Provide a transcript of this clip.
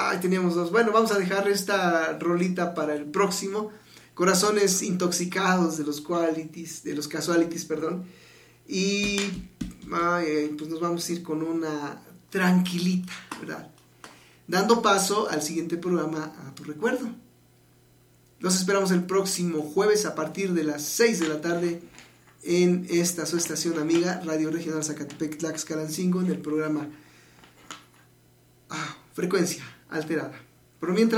Ay, teníamos dos. Bueno, vamos a dejar esta rolita para el próximo. Corazones intoxicados de los casualities, perdón. Y pues nos vamos a ir con una tranquilita, ¿verdad? Dando paso al siguiente programa, A Tu Recuerdo. Los esperamos el próximo jueves a partir de las 6 de la tarde en esta su estación amiga, Radio Regional Zacatepec Tlaxcalancingo, en el programa Frecuencia Alterada. Pero mientras